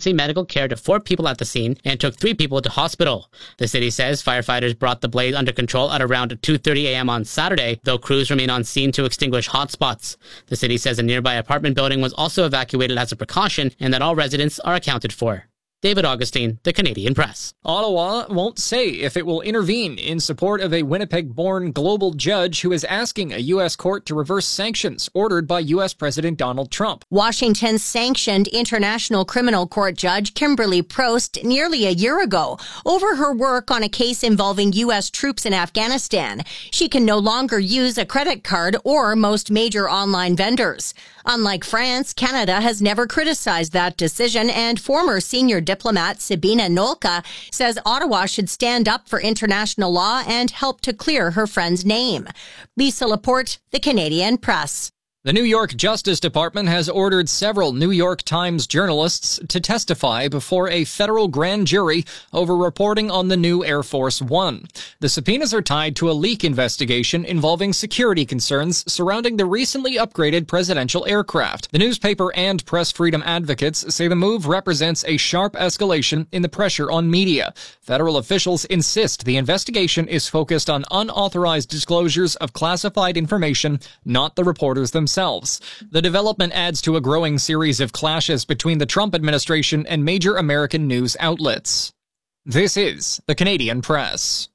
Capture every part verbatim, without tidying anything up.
emergency medical care to four people at the scene and took three people to hospital. The city says firefighters brought the blaze under control at around two thirty a.m. on Saturday, though crews remain on scene to extinguish hotspots. The city says a nearby apartment building was also evacuated as a precaution and that all residents are accounted for. David Augustine, The Canadian Press. Ottawa won't say if it will intervene in support of a Winnipeg-born global judge who is asking a U S court to reverse sanctions ordered by U S President Donald Trump. Washington sanctioned International Criminal Court Judge Kimberly Prost nearly a year ago over her work on a case involving U S troops in Afghanistan. She can no longer use a credit card or most major online vendors. Unlike France, Canada has never criticized that decision, and former senior diplomat Sabina Nolka says Ottawa should stand up for international law and help to clear her friend's name. Lisa Laporte, The Canadian Press. The New York Justice Department has ordered several New York Times journalists to testify before a federal grand jury over reporting on the new Air Force One. The subpoenas are tied to a leak investigation involving security concerns surrounding the recently upgraded presidential aircraft. The newspaper and press freedom advocates say the move represents a sharp escalation in the pressure on media. Federal officials insist the investigation is focused on unauthorized disclosures of classified information, not the reporters themselves. The development adds to a growing series of clashes between the Trump administration and major American news outlets. This is The Canadian Press.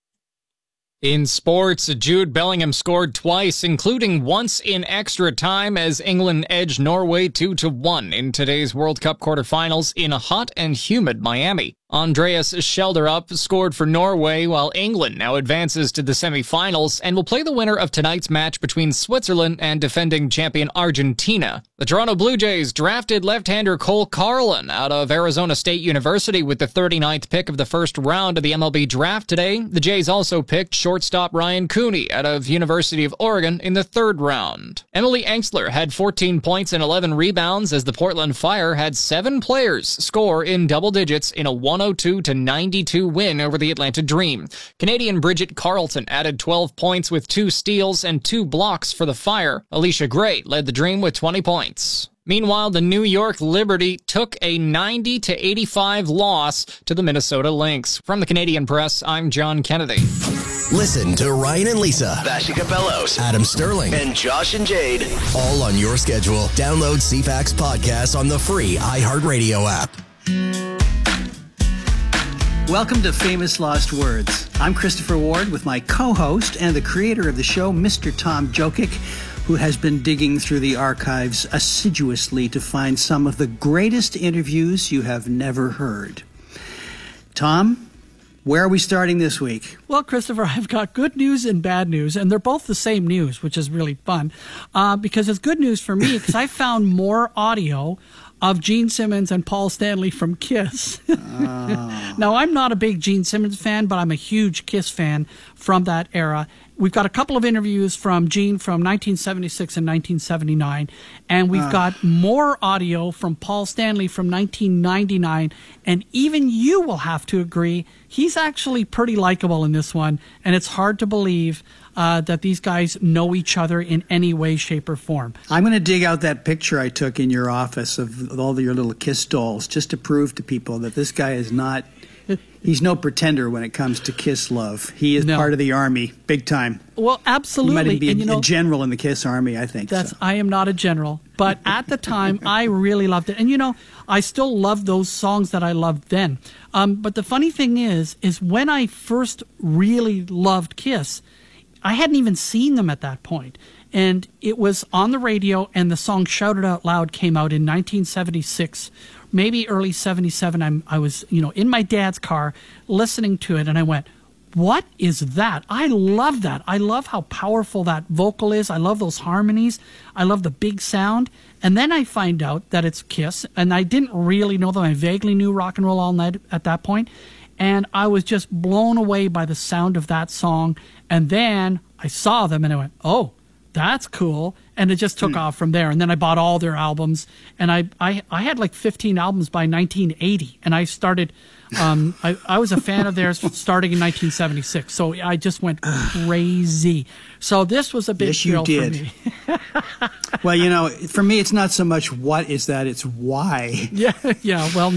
In sports, Jude Bellingham scored twice, including once in extra time as England edged Norway two to one in today's World Cup quarterfinals in a hot and humid Miami. Andreas Schjelderup scored for Norway, while England now advances to the semi-finals and will play the winner of tonight's match between Switzerland and defending champion Argentina. The Toronto Blue Jays drafted left-hander Cole Carlin out of Arizona State University with the thirty-ninth pick of the first round of the M L B draft today. The Jays also picked shortstop Ryan Cooney out of University of Oregon in the third round. Emily Engstler had fourteen points and eleven rebounds as the Portland Fire had seven players score in double digits in a one oh two to ninety-two win over the Atlanta Dream. Canadian Bridget Carlton added twelve points with two steals and two blocks for the Fire. Alicia Gray led the Dream with twenty points. Meanwhile, the New York Liberty took a ninety to eighty-five loss to the Minnesota Lynx. From the Canadian Press, I'm John Kennedy. Listen to Ryan and Lisa, Vashika Bellows, Adam Sterling, and Josh and Jade, all on your schedule. Download C FAX podcast on the free iHeartRadio app. Welcome to Famous Lost Words. I'm Christopher Ward with my co-host and the creator of the show, Mister Tom Jokic, who has been digging through the archives assiduously to find some of the greatest interviews you have never heard. Tom, where are we starting this week? Well, Christopher, I've got good news and bad news, and they're both the same news, which is really fun, uh, because it's good news for me because I found more audio of Gene Simmons and Paul Stanley from Kiss. Oh. Now, I'm not a big Gene Simmons fan, but I'm a huge Kiss fan from that era. We've got a couple of interviews from Gene from nineteen seventy-six and nineteen seventy-nine, and we've uh. got more audio from Paul Stanley from nineteen ninety-nine, and even you will have to agree, he's actually pretty likable in this one, and it's hard to believe uh, that these guys know each other in any way, shape, or form. I'm going to dig out that picture I took in your office of all your little Kiss dolls just to prove to people that this guy is not... He's no pretender when it comes to Kiss love. He is no. part of the Army, big time. Well, absolutely. He might even be and, a, you know, a general in the Kiss Army, I think. That's. So. I am not a general. But at the time, I really loved it. And, you know, I still love those songs that I loved then. Um, but the funny thing is, is when I first really loved Kiss, I hadn't even seen them at that point. And it was on the radio, and the song Shout It Out Loud came out in nineteen seventy-six, maybe early seventy-seven. I'm, I was, you know, in my dad's car listening to it, and I went, what is that? I love that. I love how powerful that vocal is. I love those harmonies. I love the big sound. And then I find out that it's Kiss, and I didn't really know them. I vaguely knew Rock and Roll All Night at that point, and I was just blown away by the sound of that song. And then I saw them, and I went, oh, that's cool. And it just took mm. off from there. And then I bought all their albums. And I, I, I had like fifteen albums by nineteen eighty. And I started, um, I, I was a fan of theirs starting in nineteen seventy-six. So I just went crazy. So this was a big yes, thrill you did. for me. Well, you know, for me, it's not so much what is that, it's why. Yeah, yeah. Well,